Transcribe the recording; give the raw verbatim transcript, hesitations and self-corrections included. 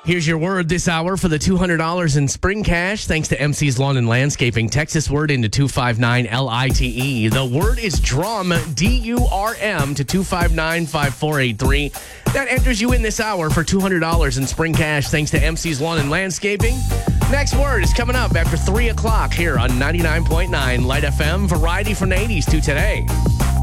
Here's your word this hour for the two hundred dollars in spring cash, thanks to M C's Lawn and Landscaping. Text this word into two five nine L I T E. The word is drum, D U R M, to two five nine five four eight three. That enters you in this hour for two hundred dollars in spring cash, thanks to M C's Lawn and Landscaping. Next word is coming up after three o'clock here on ninety-nine point nine Light F M. Variety from the eighties to today.